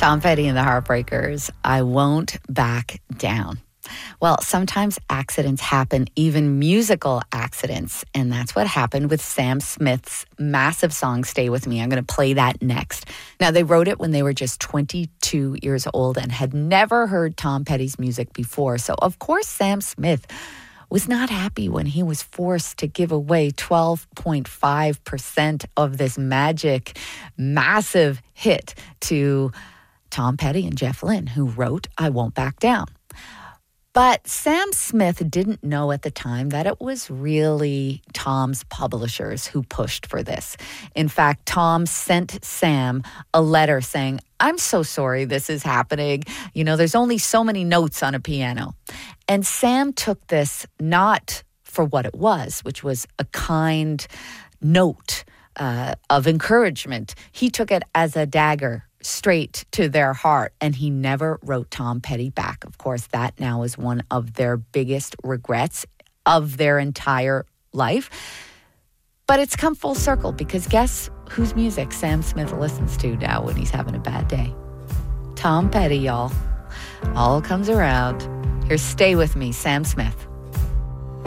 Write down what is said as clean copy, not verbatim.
Tom Petty and the Heartbreakers, I Won't Back Down. Well, sometimes accidents happen, even musical accidents, and that's what happened with Sam Smith's massive song, Stay With Me. I'm going to play that next. Now, they wrote it when they were just 22 years old and had never heard Tom Petty's music before. So, of course, Sam Smith was not happy when he was forced to give away 12.5% of this magic, massive hit to Tom Petty and Jeff Lynne, who wrote I Won't Back Down. But Sam Smith didn't know at the time that it was really Tom's publishers who pushed for this. In fact, Tom sent Sam a letter saying, I'm so sorry this is happening. You know, there's only so many notes on a piano. And Sam took this not for what it was, which was a kind note of encouragement. He took it as a dagger straight to their heart, and he never wrote Tom Petty back. Of course, that now is one of their biggest regrets of their entire life. But it's come full circle, because guess whose music Sam Smith listens to now when he's having a bad day? Tom Petty, y'all. All comes around. Here's Stay With Me, Sam Smith.